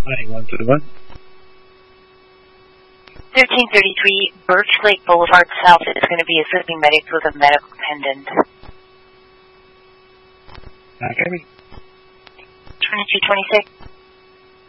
Hi, 131. 1333 Birch Lake Boulevard South is going to be a sleeping medic with a medical pendant. Okay. 2326.